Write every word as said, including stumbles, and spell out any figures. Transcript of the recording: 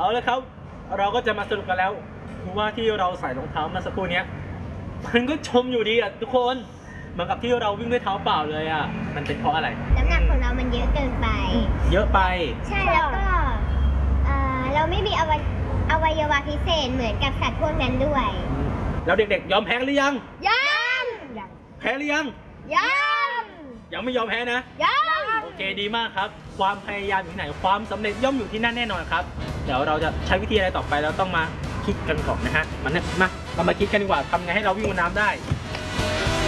ละครับเราก็จะมาสรุปกันแล้วว่าที่เราใส่รองเท้ามาสักครู่นี้มันก็ชมอยู่ดีอ่ะทุกคนเหมือนกับที่เราวิ่งด้วยเท้าเปล่าเลยอ่ะมันเป็นเพราะอะไรน้ำหนักของเรามันเยอะเกินไปเยอะไปใช่แล้วก็เราไม่มีอวัยอวัยวะพิเศษเหมือนกับสัตว์พวกนั้นด้วยแล้วเด็กๆยอมแพ้หรือยังยังแพ้หรือยังยังยังไม่ยอมแพ้นะยังโอเคดีมากครับความพยายามอยู่ที่ไหนความสำเร็จย่อมอยู่ที่นั่นแน่นอนครับเดี๋ยวเราจะใช้วิธีอะไรต่อไปเราต้องมาคิดกันก่อนนะฮะมาเนี่ยมาเรามาคิดกันดีกว่าทำไงให้เราวิ่งบนน้ำได้